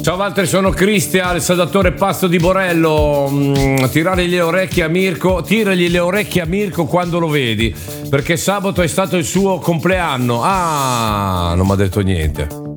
Ciao Walter, sono Cristian, il saldatore Pasto di Borello. Tirargli le orecchie a Mirko, tiragli le orecchie a Mirko quando lo vedi, perché sabato è stato il suo compleanno. Ah, non mi ha detto niente.